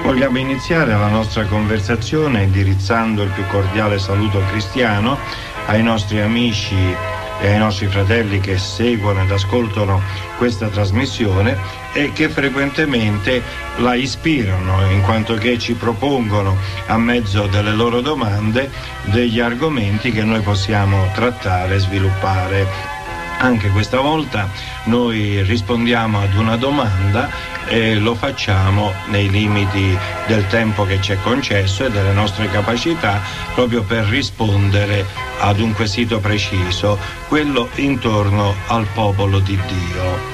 Vogliamo iniziare la nostra conversazione indirizzando il più cordiale saluto cristiano ai nostri amici e ai nostri fratelli che seguono ed ascoltano questa trasmissione e che frequentemente la ispirano, in quanto che ci propongono a mezzo delle loro domande degli argomenti che noi possiamo trattare e sviluppare. Anche questa volta noi rispondiamo ad una domanda e lo facciamo nei limiti del tempo che ci è concesso e delle nostre capacità, proprio per rispondere ad un quesito preciso, quello intorno al popolo di Dio.